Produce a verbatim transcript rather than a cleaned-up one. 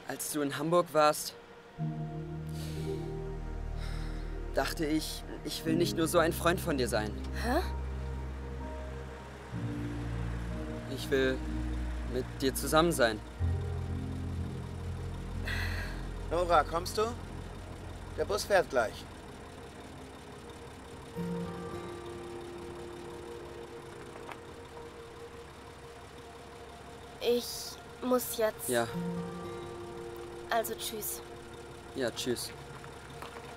Als du in Hamburg warst, dachte ich, ich will nicht nur so ein Freund von dir sein. Hä? Ich will mit dir zusammen sein. Nora, kommst du? Der Bus fährt gleich. Ich muss jetzt. Ja, Also tschüss. ja, tschüss.